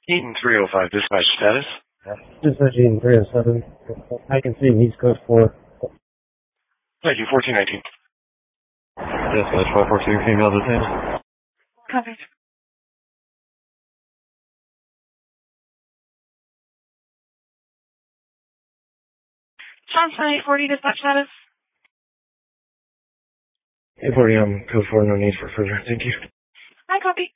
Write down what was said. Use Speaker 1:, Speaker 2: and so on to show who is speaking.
Speaker 1: Eaton 305, dispatch status.
Speaker 2: Dispatch Eaton 307. I can see East Coast 4.
Speaker 1: Thank you, 1419.
Speaker 3: Dispatch 542, female detained.
Speaker 4: Copy. Johnson 840, dispatch status.
Speaker 2: 840, code 4, no need for further. Thank you.
Speaker 4: I copy.